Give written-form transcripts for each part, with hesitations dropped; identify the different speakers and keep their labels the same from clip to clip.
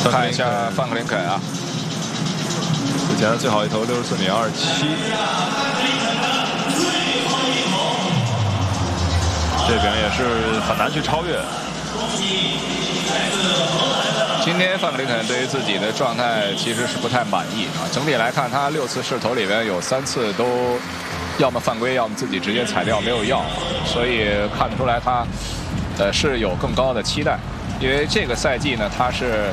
Speaker 1: 看一下范克林肯啊，
Speaker 2: 之前的最好一头64.27米。这饼也是很难去超越。
Speaker 1: 今天范克林肯对于自己的状态其实是不太满意啊。整体来看，他6次试投里面有3次都要么犯规，要么自己直接踩掉没有要，所以看得出来他是有更高的期待。因为这个赛季呢，他是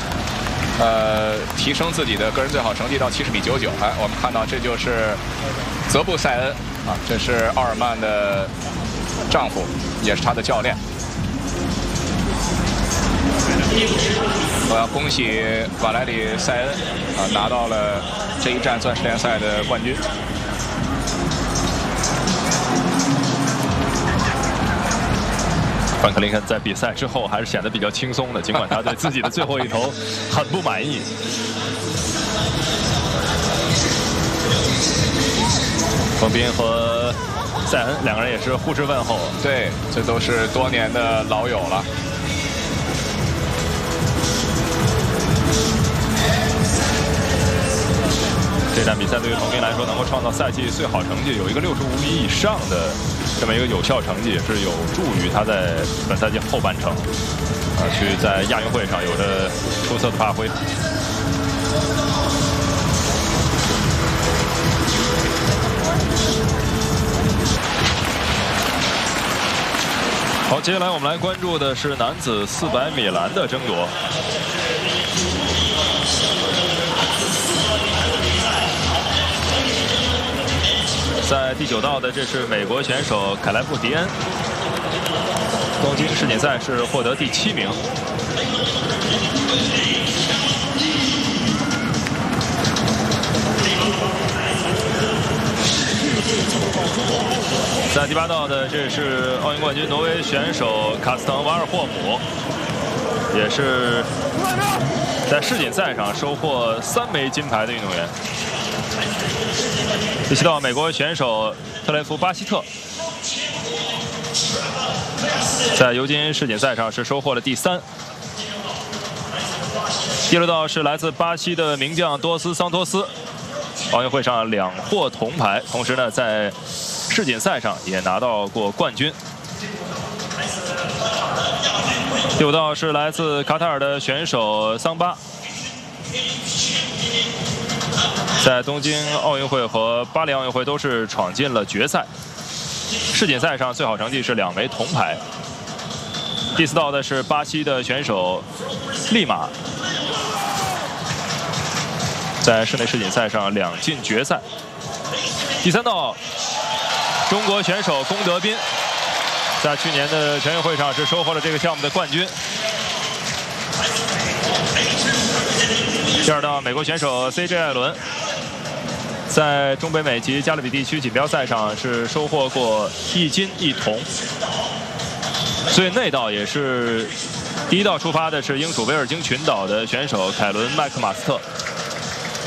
Speaker 1: 提升自己的个人最好成绩到70.99米。哎，我们看到这就是泽布塞恩啊，这是奥尔曼的丈夫，也是他的教练。我要恭喜瓦莱里·塞恩啊，拿到了这一站钻石联赛的冠军。
Speaker 2: 范克林肯在比赛之后还是显得比较轻松的，尽管他对自己的最后一投很不满意。冯彬和塞恩两个人也是互致问候，
Speaker 1: 对，这都是多年的老友了。
Speaker 2: 这场比赛对于冯彬来说，能够创造赛季最好成绩，有一个65米以上的这么一个有效成绩，也是有助于他在本赛季后半程去在亚运会上有着出色的发挥。好，接下来我们来关注的是男子400米栏的争夺。在第9道的，这是美国选手凯莱布·迪恩，东京世锦赛是获得第7名。在第8道的，这是奥运冠军挪威选手卡斯滕·瓦尔霍姆，也是在世锦赛上收获3枚金牌的运动员。第7道，美国选手特雷弗·巴希特，在尤金世锦赛上是收获了第3。第6道是来自巴西的名将多斯·桑托斯，奥运会上2获铜牌，同时呢在世锦赛上也拿到过冠军。第5道是来自卡塔尔的选手桑巴，在东京奥运会和巴黎奥运会都是闯进了决赛。世锦赛上最好成绩是2枚铜牌。第4道的是巴西的选手利马，在室内世锦赛上2进决赛。第3道，中国选手龚德斌，在去年的全运会上是收获了这个项目的冠军。第2道，美国选手 CJ 艾伦，在中北美及加勒比地区锦标赛上是收获过1金1铜，所以那道也是第1道出发的是英属维尔京群岛的选手凯伦·麦克马斯特。